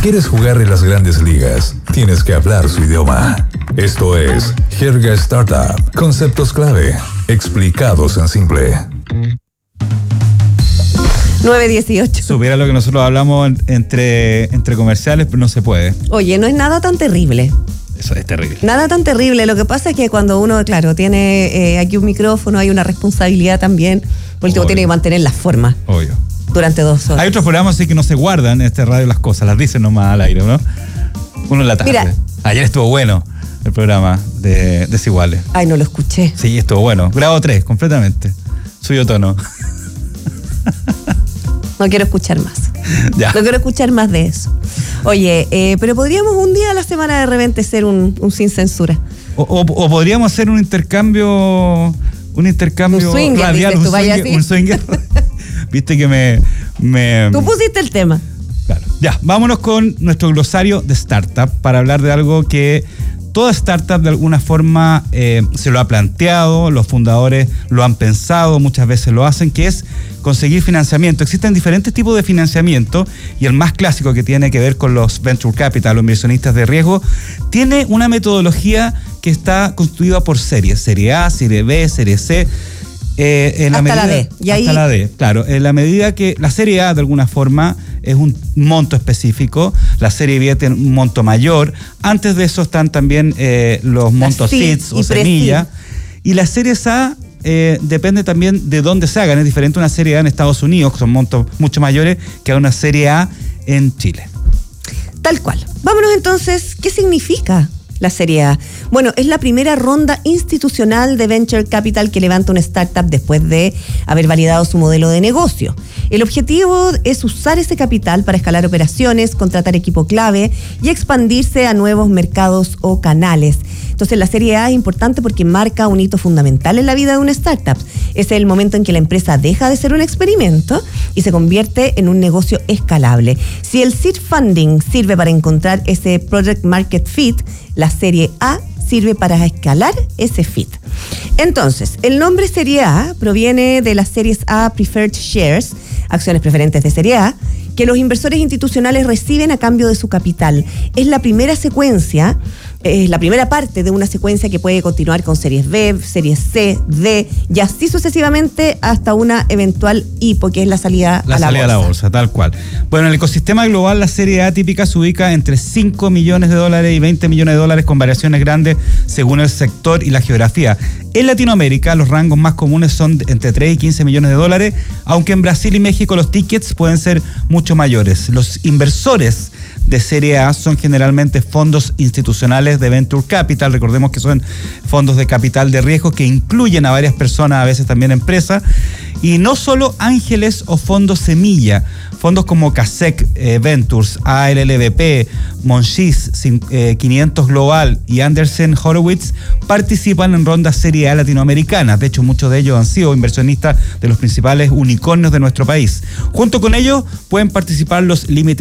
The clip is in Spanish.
quieres jugar en las grandes ligas, tienes que hablar su idioma. Esto es Jerga Startup. Conceptos clave, explicados en simple. 9:18. Supiera lo que nosotros hablamos entre comerciales, pero no se puede. Oye, no es nada tan terrible. Eso es terrible. Nada tan terrible. Lo que pasa es que cuando uno, claro, tiene aquí un micrófono, hay una responsabilidad también. Por último, tiene que mantener la forma. Obvio. Durante 2 horas. Hay otros programas así que no se guardan en este radio las cosas, las dicen nomás al aire, ¿no? Uno en la tarde. Mira. Ayer estuvo bueno el programa de Desiguales. Ay, no lo escuché. Sí, estuvo bueno. Grado 3, completamente. Suyo tono. No quiero escuchar más. Ya. No quiero escuchar más de eso. Oye, pero podríamos un día a la semana de repente ser un sin censura. O podríamos hacer un intercambio swinger, radial, un swinger. Viste que me Tú pusiste el tema. Claro. Ya, vámonos con nuestro glosario de startup para hablar de algo que toda startup de alguna forma se lo ha planteado, los fundadores lo han pensado, muchas veces lo hacen, que es conseguir financiamiento. Existen diferentes tipos de financiamiento y el más clásico, que tiene que ver con los venture capital o inversionistas de riesgo, tiene una metodología que está constituida por series, serie A, serie B, serie C. Hasta la D. Hasta la D, claro. En la medida que la serie A de alguna forma es un monto específico, la serie B tiene un monto mayor. Antes de eso están también los montos seeds o semilla. Y las series A depende también de dónde se hagan. Es diferente una serie A en Estados Unidos, que son montos mucho mayores, que a una serie A en Chile. Tal cual. Vámonos entonces, ¿qué significa la Serie A? Bueno, es la primera ronda institucional de Venture Capital que levanta una startup después de haber validado su modelo de negocio. El objetivo es usar ese capital para escalar operaciones, contratar equipo clave y expandirse a nuevos mercados o canales. Entonces, la Serie A es importante porque marca un hito fundamental en la vida de una startup. Es el momento en que la empresa deja de ser un experimento y se convierte en un negocio escalable. Si el seed funding sirve para encontrar ese product market fit, la Serie A sirve para escalar ese fit. Entonces, el nombre Serie A proviene de las Series A Preferred Shares, acciones preferentes de Serie A, que los inversores institucionales reciben a cambio de su capital. Es la primera secuencia, la primera parte de una secuencia que puede continuar con series B, series C, D, y así sucesivamente hasta una eventual IPO, que es la salida a la bolsa. A la bolsa, tal cual. Bueno, en el ecosistema global, la serie A típica se ubica entre $5 millones y $20 millones, con variaciones grandes según el sector y la geografía. En Latinoamérica, los rangos más comunes son entre 3 y 15 millones de dólares, aunque en Brasil y México los tickets pueden ser mucho mayores. Los inversores de Serie A son generalmente fondos institucionales de Venture Capital. Recordemos que son fondos de capital de riesgo que incluyen a varias personas, a veces también empresas, y no solo ángeles o fondos semilla. Fondos como Casec Ventures, ALLBP, Monchis 500 Global y Andersen Horowitz participan en rondas Serie A latinoamericanas. De hecho, muchos de ellos han sido inversionistas de los principales unicornios de nuestro país. Junto con ellos pueden participar los Limited